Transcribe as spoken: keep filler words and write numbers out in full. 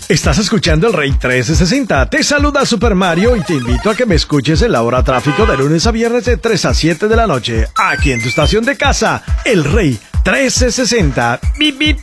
Estás escuchando el Rey trescientos sesenta. Te saluda Super Mario y te invito a que me escuches en la hora tráfico de lunes a viernes de tres a siete de la noche. Aquí en tu estación de casa, el Rey trescientos sesenta. Bip, bip.